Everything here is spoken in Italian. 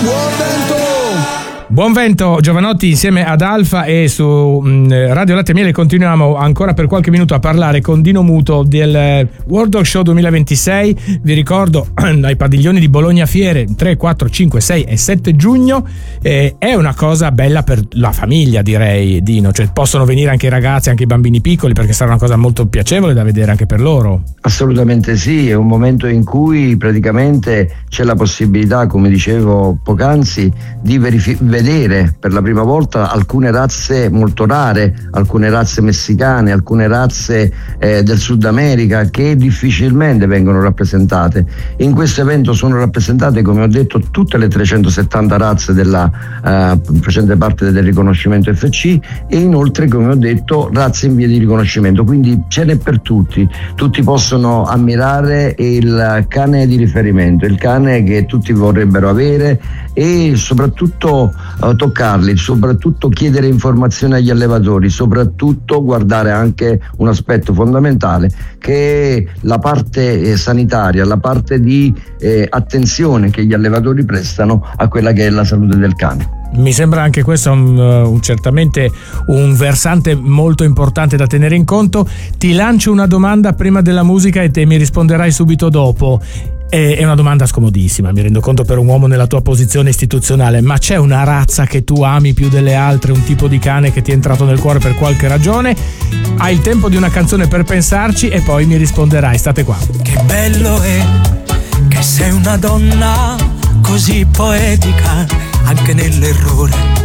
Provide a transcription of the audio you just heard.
Buon vento Giovanotti insieme ad Alfa, e su Radio Latte e Miele continuiamo ancora per qualche minuto a parlare con Dino Muto del World Dog Show 2026. Vi ricordo ai padiglioni di Bologna Fiere 3, 4, 5, 6 e 7 giugno. È una cosa bella per la famiglia, direi, Dino, cioè possono venire anche i ragazzi, anche i bambini piccoli, perché sarà una cosa molto piacevole da vedere anche per loro. Assolutamente sì, è un momento in cui praticamente c'è la possibilità, come dicevo poc'anzi, di vedere per la prima volta alcune razze molto rare, alcune razze messicane, alcune razze del Sud America che difficilmente vengono rappresentate. In questo evento sono rappresentate, come ho detto, tutte le 370 razze della precedente parte del riconoscimento FC, e inoltre, come ho detto, razze in via di riconoscimento, quindi ce n'è per tutti possono ammirare il cane di riferimento, il cane che tutti vorrebbero avere, e soprattutto toccarli, soprattutto chiedere informazioni agli allevatori, soprattutto guardare anche un aspetto fondamentale che è la parte sanitaria, la parte di attenzione che gli allevatori prestano a quella che è la salute del cane. Mi sembra anche questo certamente un versante molto importante da tenere in conto. Ti lancio una domanda prima della musica e te mi risponderai subito dopo. È una domanda scomodissima, mi rendo conto, per un uomo nella tua posizione istituzionale, ma c'è una razza che tu ami più delle altre, un tipo di cane che ti è entrato nel cuore per qualche ragione? Hai il tempo di una canzone per pensarci e poi mi risponderai. State qua. Che bello è che sei una donna così poetica anche nell'errore.